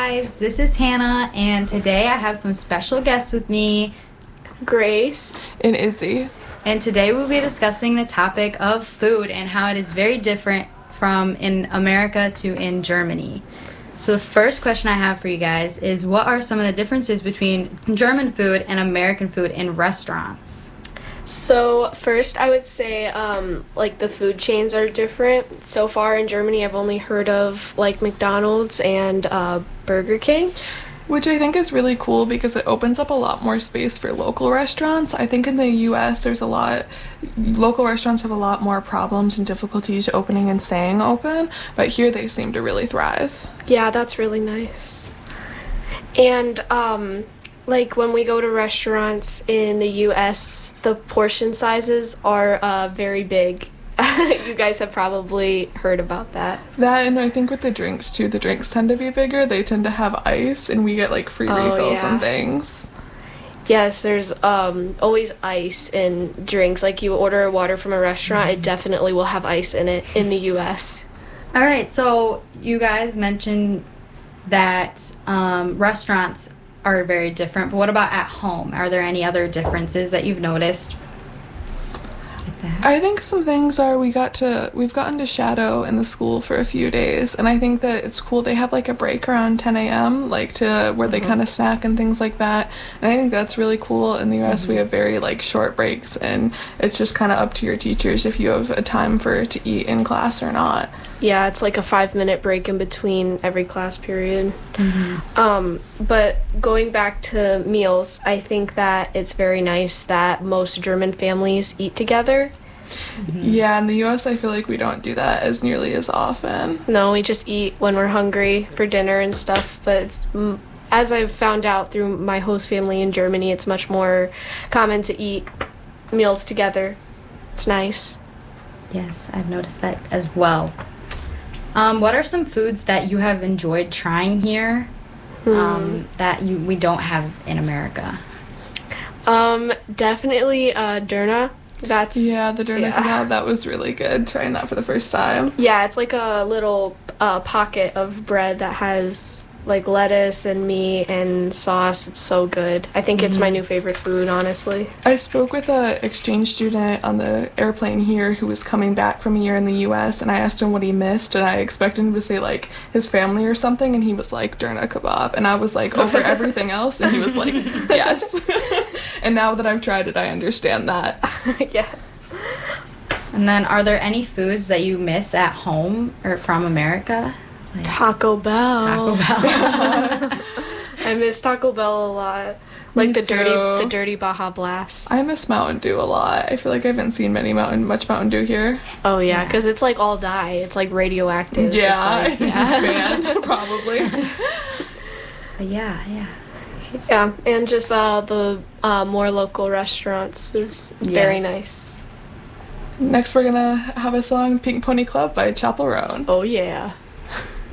guys, this is Hannah, and today I have some special guests with me, Grace and Izzy. And today we'll be discussing the topic of food and how it is very different from in America to in Germany. So the first question I have for you guys is, what are some of the differences between German food and American food in restaurants? So first I would say the food chains are different. So far in Germany I've only heard of like McDonald's and Burger King. Which I think is really cool because it opens up a lot more space for local restaurants. I think in the U.S. local restaurants have a lot more problems and difficulties opening and staying open, but here they seem to really thrive. Yeah, that's really nice. And when we go to restaurants in the U.S., the portion sizes are very big. You guys have probably heard about that. That, and I think with the drinks, too, the drinks tend to be bigger. They tend to have ice, and we get, free refills and things. Yes, there's always ice in drinks. Like, you order water from a restaurant, it definitely will have ice in it in the U.S. All right, so you guys mentioned that restaurants are very different, but what about at home? Are there any other differences that you've noticed? I think some things are we've gotten to shadow in the school for a few days, and I think that it's cool. They have a break around 10 a.m. to where they kind of snack and things like that, and I think that's really cool. In the U.S. we have very short breaks, and it's just kind of up to your teachers if you have a time to eat in class or not. Yeah, it's a 5-minute break in between every class period. But going back to meals, I think that it's very nice that most German families eat together. Yeah, in the U.S. I feel like we don't do that as nearly as often. No, we just eat when we're hungry for dinner and stuff, but as I've found out through my host family in Germany, it's much more common to eat meals together. It's nice. Yes, I've noticed that as well. What are some foods that you have enjoyed trying here that we don't have in America? Definitely Döner. The Döner kebab, that was really good, trying that for the first time. Yeah, it's like a little pocket of bread that has lettuce and meat and sauce. It's so good. I think it's my new favorite food, honestly. I spoke with an exchange student on the airplane here who was coming back from a year in the U.S., and I asked him what he missed, and I expected him to say his family or something, and he was like Döner kebab, and I was over everything else, and he was like yes. And now that I've tried it, I understand that. Yes. And then, are there any foods that you miss at home or from America? Taco Bell. I miss Taco Bell a lot. The dirty Baja Blast. I miss Mountain Dew a lot. I feel like I haven't seen much Mountain Dew here. Oh yeah, because it's all dye. It's radioactive. Yeah, I think it's banned probably. But yeah. Yeah, and just the more local restaurants is very nice. Next, we're gonna have a song, Pink Pony Club by Chapel Roan. Oh yeah.